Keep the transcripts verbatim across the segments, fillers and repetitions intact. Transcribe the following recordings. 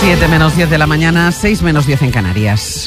siete menos diez de la mañana, seis menos diez en Canarias.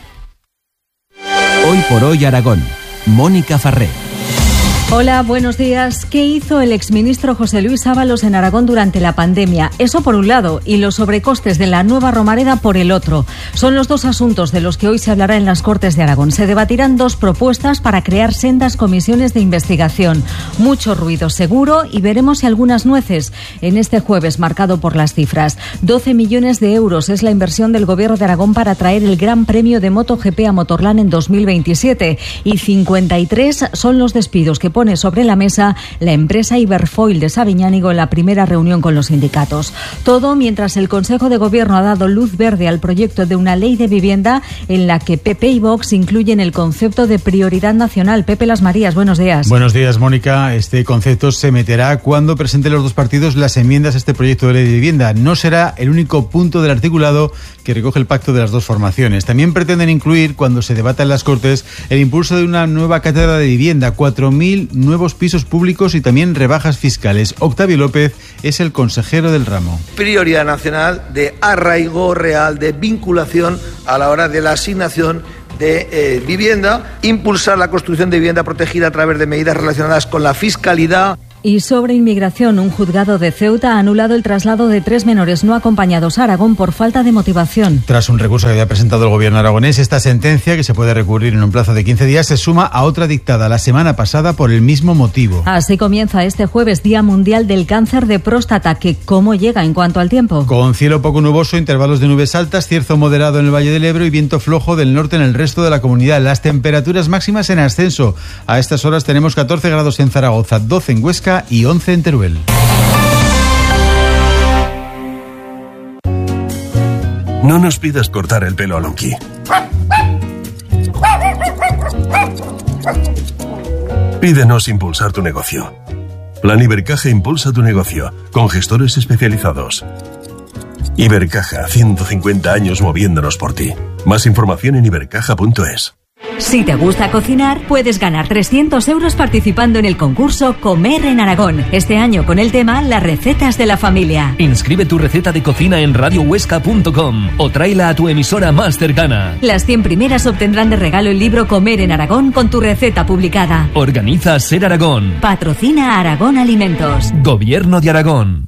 Hoy por hoy Aragón. Mónica Farré. Hola, buenos días. ¿Qué hizo el exministro José Luis Ábalos en Aragón durante la pandemia? Eso por un lado, y los sobrecostes de la nueva Romareda por el otro. Son los dos asuntos de los que hoy se hablará en las Cortes de Aragón. Se debatirán dos propuestas para crear sendas comisiones de investigación. Mucho ruido seguro y veremos si algunas nueces en este jueves marcado por las cifras. doce millones de euros es la inversión del Gobierno de Aragón para traer el Gran Premio de MotoGP a Motorland en dos mil veintisiete y cincuenta y tres son los despidos que pone sobre la mesa la empresa Iberfoil de Sabiñánigo en la primera reunión con los sindicatos. Todo mientras el Consejo de Gobierno ha dado luz verde al proyecto de una ley de vivienda en la que P P y Vox incluyen el concepto de prioridad nacional. Pepe Las Marías, buenos días. Buenos días, Mónica. Este concepto se meterá cuando presenten los dos partidos las enmiendas a este proyecto de ley de vivienda. No será el único punto del articulado que recoge el pacto de las dos formaciones. También pretenden incluir, cuando se debata en las Cortes, el impulso de una nueva cátedra de vivienda, cuatro mil nuevos pisos públicos y también rebajas fiscales. Octavio López es el consejero del ramo. Prioridad nacional de arraigo real, de vinculación a la hora de la asignación de eh, vivienda, impulsar la construcción de vivienda protegida a través de medidas relacionadas con la fiscalidad. Y sobre inmigración, un juzgado de Ceuta ha anulado el traslado de tres menores no acompañados a Aragón por falta de motivación. Tras un recurso que había presentado el gobierno aragonés, esta sentencia, que se puede recurrir en un plazo de quince días, se suma a otra dictada la semana pasada por el mismo motivo. Así comienza este jueves Día Mundial del Cáncer de Próstata, que ¿cómo llega en cuanto al tiempo? Con cielo poco nuboso, intervalos de nubes altas, cierzo moderado en el Valle del Ebro y viento flojo del norte en el resto de la comunidad. Las temperaturas máximas en ascenso. A estas horas tenemos catorce grados en Zaragoza, doce en Huesca y once en Teruel. No nos pidas cortar el pelo a Lonky. Pídenos impulsar tu negocio. Plan Ibercaja impulsa tu negocio con gestores especializados. Ibercaja, ciento cincuenta años moviéndonos por ti. Más información en ibercaja punto es. Si te gusta cocinar, puedes ganar trescientos euros participando en el concurso Comer en Aragón. Este año con el tema Las recetas de la familia. Inscribe tu receta de cocina en radio huesca punto com o tráela a tu emisora más cercana. Las cien primeras obtendrán de regalo el libro Comer en Aragón con tu receta publicada. Organiza Ser Aragón. Patrocina Aragón Alimentos. Gobierno de Aragón.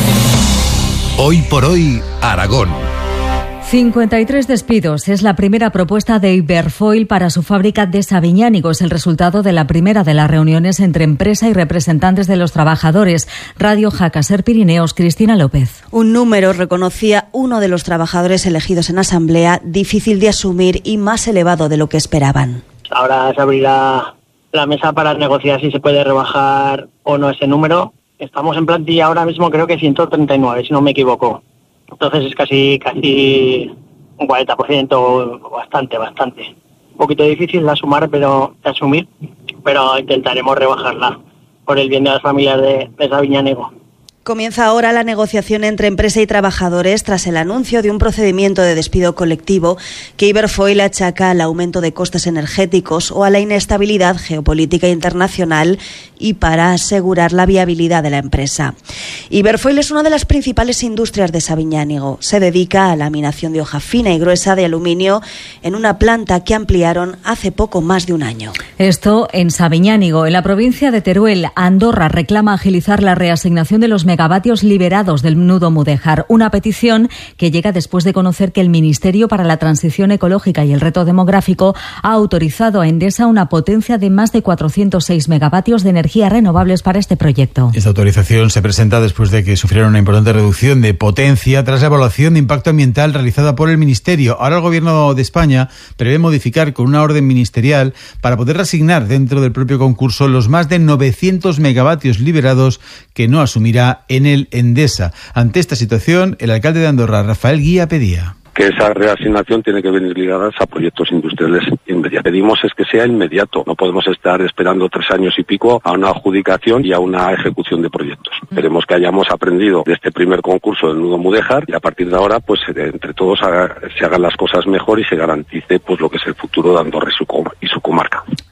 Hoy por hoy Aragón. cincuenta y tres despidos es la primera propuesta de Iberfoil para su fábrica de Sabiñánigo. Es el resultado de la primera de las reuniones entre empresa y representantes de los trabajadores. Radio Jaca Ser Pirineos, Cristina López. Un número, reconocía uno de los trabajadores elegidos en asamblea, difícil de asumir y más elevado de lo que esperaban. Ahora se abrirá la mesa para negociar si se puede rebajar o no ese número. Estamos en plantilla ahora mismo, creo que ciento treinta y nueve, si no me equivoco. Entonces es casi casi un cuarenta por ciento, bastante, bastante. Un poquito difícil de asumir, pero, de asumir, pero intentaremos rebajarla por el bien de las familias de, de Sabiñánigo. Comienza ahora la negociación entre empresa y trabajadores tras el anuncio de un procedimiento de despido colectivo que Iberfoil achaca al aumento de costes energéticos o a la inestabilidad geopolítica internacional y para asegurar la viabilidad de la empresa. Iberfoil es una de las principales industrias de Sabiñánigo. Se dedica a la laminación de hoja fina y gruesa de aluminio en una planta que ampliaron hace poco más de un año. Esto en Sabiñánigo. En la provincia de Teruel, Andorra reclama agilizar la reasignación de los megavatios liberados del nudo Mudéjar, una petición que llega después de conocer que el Ministerio para la Transición Ecológica y el Reto Demográfico ha autorizado a Endesa una potencia de más de cuatrocientos seis megavatios de energías renovables para este proyecto. Esta autorización se presenta después de que sufrieron una importante reducción de potencia tras la evaluación de impacto ambiental realizada por el Ministerio. Ahora el Gobierno de España prevé modificar con una orden ministerial para poder reasignar dentro del propio concurso los más de novecientos megavatios liberados que no asumirá en el Endesa. Ante esta situación, el alcalde de Andorra, Rafael Guía, pedía que esa reasignación tiene que venir ligada a proyectos industriales inmediatos. Pedimos es que sea inmediato. No podemos estar esperando tres años y pico a una adjudicación y a una ejecución de proyectos. Esperemos que hayamos aprendido de este primer concurso del nudo Mudéjar y a partir de ahora, pues entre todos haga, se hagan las cosas mejor y se garantice pues lo que es el futuro de Andorra y su, y su comarca.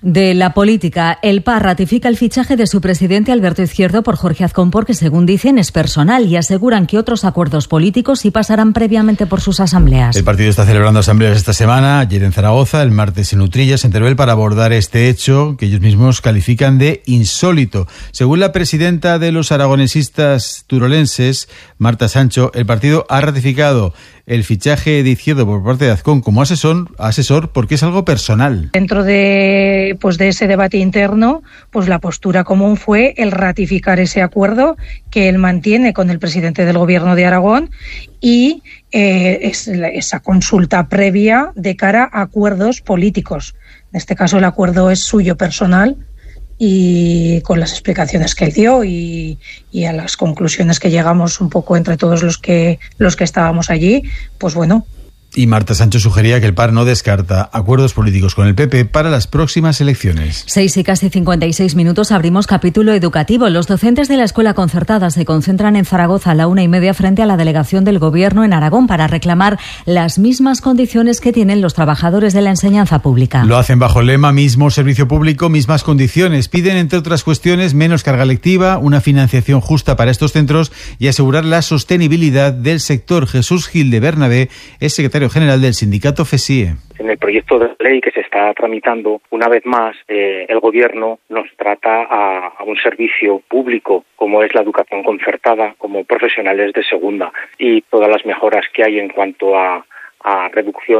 De la política, el P A ratifica el fichaje de su presidente Alberto Izquierdo por Jorge Azcón porque, según dicen, es personal y aseguran que otros acuerdos políticos sí pasarán previamente por sus asambleas. El partido está celebrando asambleas esta semana, ayer en Zaragoza, el martes en Utrillas, en Teruel, para abordar este hecho que ellos mismos califican de insólito. Según la presidenta de los aragonesistas turolenses, Marta Sancho, el partido ha ratificado el fichaje de Izquierdo por parte de Azcón como asesor, asesor porque es algo personal. Dentro de, pues de ese debate interno, pues la postura común fue el ratificar ese acuerdo que él mantiene con el presidente del Gobierno de Aragón y eh, es, esa consulta previa de cara a acuerdos políticos. En este caso el acuerdo es suyo personal y con las explicaciones que él dio y, y a las conclusiones que llegamos un poco entre todos los que los que estábamos allí, pues bueno. Y Marta Sancho sugería que el P A R no descarta acuerdos políticos con el P P para las próximas elecciones. Seis y casi cincuenta y seis minutos, abrimos capítulo educativo. Los docentes de la escuela concertada se concentran en Zaragoza a la una y media frente a la delegación del Gobierno en Aragón para reclamar las mismas condiciones que tienen los trabajadores de la enseñanza pública. Lo hacen bajo el lema mismo servicio público, mismas condiciones. Piden, entre otras cuestiones, menos carga lectiva, una financiación justa para estos centros y asegurar la sostenibilidad del sector. Jesús Gil de Bernabé es secretario general del sindicato FESIE. En el proyecto de ley que se está tramitando, una vez más, eh, el Gobierno nos trata a, a un servicio público, como es la educación concertada, como profesionales de segunda, y todas las mejoras que hay en cuanto a, a reducción